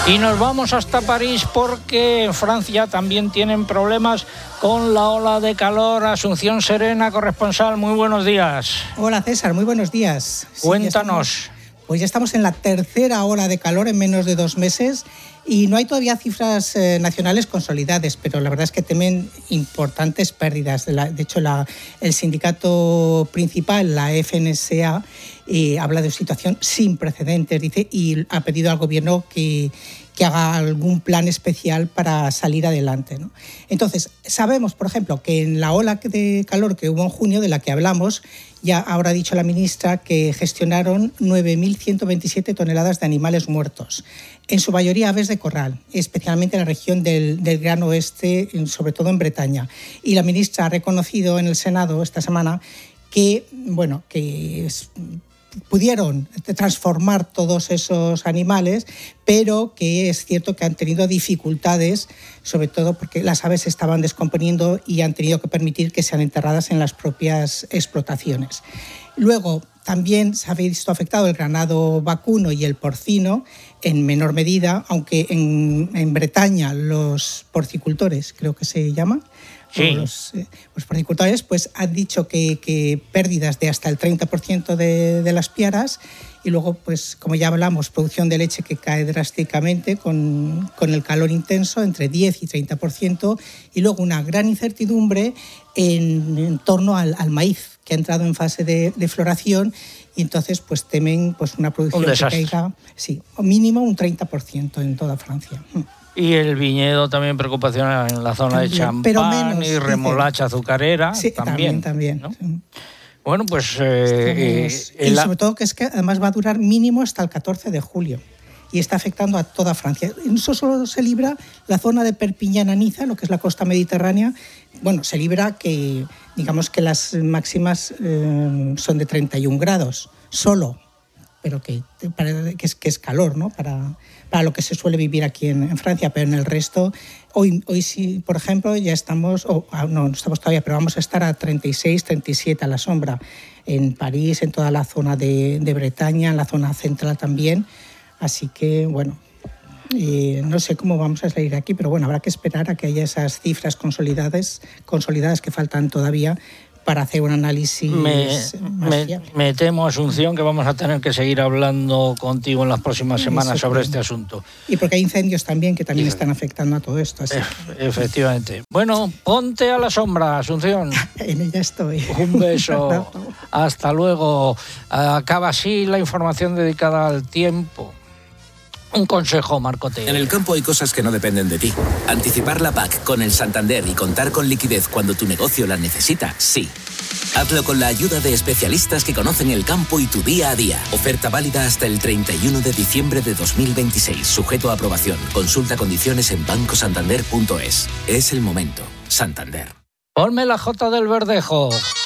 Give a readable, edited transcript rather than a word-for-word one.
Y nos vamos hasta París porque en Francia también tienen problemas con la ola de calor. Asunción Serena, corresponsal, muy buenos días. Hola César, muy buenos días. Cuéntanos. Pues ya estamos en la tercera ola de calor en menos de 2 meses y no hay todavía cifras nacionales consolidadas, pero la verdad es que temen importantes pérdidas. De hecho, el sindicato principal, la FNSA, habla de una situación sin precedentes, dice, y ha pedido al gobierno que haga algún plan especial para salir adelante, ¿no? Entonces, sabemos, por ejemplo, que en la ola de calor que hubo en junio, de la que hablamos, ya habrá dicho la ministra que gestionaron 9.127 toneladas de animales muertos, en su mayoría aves de corral, especialmente en la región del Gran Oeste, sobre todo en Bretaña. Y la ministra ha reconocido en el Senado esta semana que pudieron transformar todos esos animales, pero que es cierto que han tenido dificultades, sobre todo porque las aves se estaban descomponiendo y han tenido que permitir que sean enterradas en las propias explotaciones. Luego, también se ha visto afectado el ganado vacuno y el porcino en menor medida, aunque en Bretaña los porcicultores, creo que se llama, sí. Los porcicultores pues han dicho que pérdidas de hasta el 30% de las piaras, y luego, pues como ya hablamos, producción de leche que cae drásticamente con el calor intenso, entre 10 y 30%, y luego una gran incertidumbre en torno al maíz, que ha entrado en fase de floración, y entonces pues temen pues una producción que caiga, sí, mínimo un 30% en toda Francia. Y el viñedo también preocupación en la zona de champán y remolacha azucarera. Sí, también. ¿No? Bueno, pues... y sobre todo que es que además va a durar mínimo hasta el 14 de julio y está afectando a toda Francia. Eso solo se libra la zona de Perpiñán a Niza, lo que es la costa mediterránea. Bueno, se libra que, digamos que las máximas son de 31 grados solo, pero que es calor, ¿no? Para lo que se suele vivir aquí en Francia, pero en el resto, hoy sí, por ejemplo, ya estamos, no estamos todavía, pero vamos a estar a 36, 37 a la sombra, en París, en toda la zona de Bretaña, en la zona central también, así que, bueno, no sé cómo vamos a salir de aquí, pero bueno, habrá que esperar a que haya esas cifras consolidadas que faltan todavía, para hacer un análisis me temo, Asunción, que vamos a tener que seguir hablando contigo en las próximas semanas sobre este asunto. Y porque hay incendios también que también están afectando a todo esto. Así. Efectivamente. Bueno, ponte a la sombra, Asunción. En ella estoy. Un beso. Hasta luego. Acaba así la información dedicada al tiempo. Un consejo, Marco T. En el campo hay cosas que no dependen de ti. Anticipar la PAC con el Santander y contar con liquidez cuando tu negocio la necesita, sí. Hazlo con la ayuda de especialistas que conocen el campo y tu día a día. Oferta válida hasta el 31 de diciembre de 2026. Sujeto a aprobación. Consulta condiciones en bancosantander.es. Es el momento. Santander. Ponme la Jota del Verdejo.